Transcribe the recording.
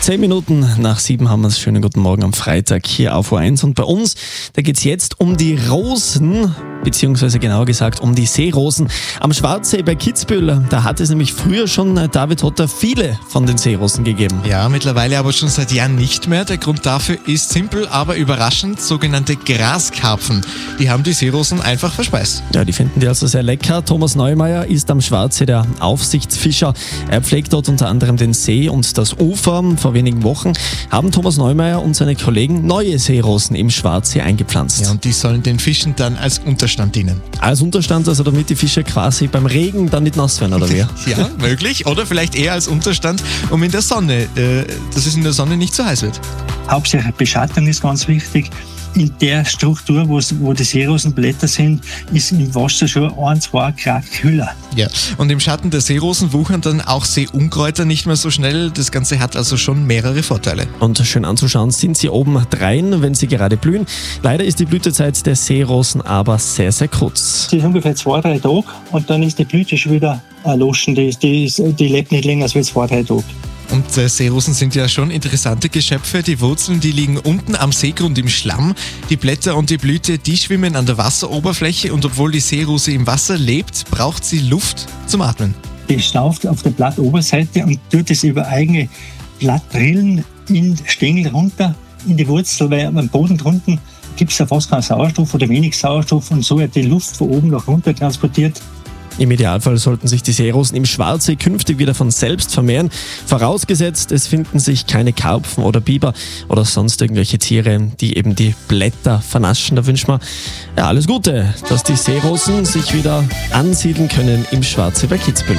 10 Minuten nach 7 haben wir es. Schönen guten Morgen am Freitag hier auf O1. Und bei uns, da geht es jetzt um die Rosen, beziehungsweise genauer gesagt um die Seerosen am Schwarzsee bei Kitzbühel. Da hat es nämlich früher schon, David Hotter, viele von den Seerosen gegeben. Ja, mittlerweile aber schon seit Jahren nicht mehr. Der Grund dafür ist simpel, aber überraschend, sogenannte Graskarpfen. Die haben die Seerosen einfach verspeist. Ja, die finden die also sehr lecker. Thomas Neumeier ist am Schwarzsee der Aufsichtsfischer. Er pflegt dort unter anderem den See und das Ufer. Vor wenigen Wochen haben Thomas Neumeier und seine Kollegen neue Seerosen im Schwarzsee eingepflanzt. Ja, und die sollen den Fischen dann als Unterstand dienen. Als Unterstand, also damit die Fische quasi beim Regen dann nicht nass werden, oder wie? Ja, möglich. Oder vielleicht eher als Unterstand, um in der Sonne, dass es in der Sonne nicht zu heiß wird. Hauptsächlich Beschattung ist ganz wichtig. In der Struktur, wo die Seerosenblätter sind, ist im Wasser schon 1-2 Grad kühler. Ja, und im Schatten der Seerosen wuchern dann auch Seeunkräuter nicht mehr so schnell. Das Ganze hat also schon mehrere Vorteile. Und schön anzuschauen sind sie oben drein, wenn sie gerade blühen. Leider ist die Blütezeit der Seerosen aber sehr, sehr kurz. Sie ist ungefähr 2-3 Tage und dann ist die Blüte schon wieder erloschen. Die lebt nicht länger als 2-3 Tage. Und Seerosen sind ja schon interessante Geschöpfe. Die Wurzeln, die liegen unten am Seegrund im Schlamm. Die Blätter und die Blüte, die schwimmen an der Wasseroberfläche. Und obwohl die Seerose im Wasser lebt, braucht sie Luft zum Atmen. Die schnauft auf der Blattoberseite und tut es über eigene Blattrillen in den Stängel runter, in die Wurzel, weil am Boden drunten gibt es ja fast keinen Sauerstoff oder wenig Sauerstoff und so wird die Luft von oben nach runter transportiert. Im Idealfall sollten sich die Seerosen im Schwarzsee künftig wieder von selbst vermehren, vorausgesetzt es finden sich keine Karpfen oder Biber oder sonst irgendwelche Tiere, die eben die Blätter vernaschen. Da wünschen wir alles Gute, dass die Seerosen sich wieder ansiedeln können im Schwarzsee bei Kitzbühel.